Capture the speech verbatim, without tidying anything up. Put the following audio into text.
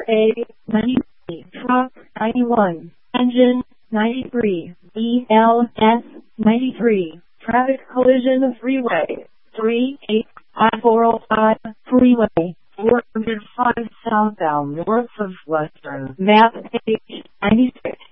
A ninety-three, truck ninety-one, engine ninety-three, B L S ninety-three, traffic collision of freeway three eight I four oh five freeway four hundred five southbound north of Western, map page ninety-six.